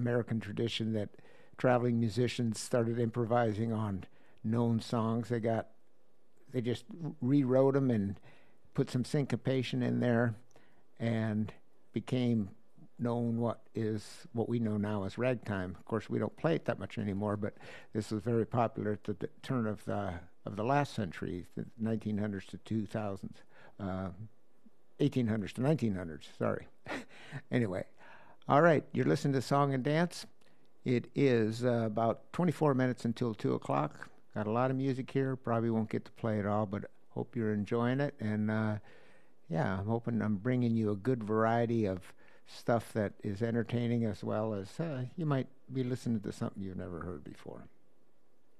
American tradition that traveling musicians started improvising on known songs. They just rewrote them and put some syncopation in there, and became known what we know now as ragtime. Of course, we don't play it that much anymore, but this was very popular at the turn of the last century, the 1900s to 2000s, 1800s to 1900s. Sorry. Anyway, all right. You're listening to Song and Dance. It is about 24 minutes until 2 o'clock. Got a lot of music here. Probably won't get to play it all, but hope you're enjoying it. And yeah, I'm hoping I'm bringing you a good variety of stuff that is entertaining, as well as you might be listening to something you've never heard before.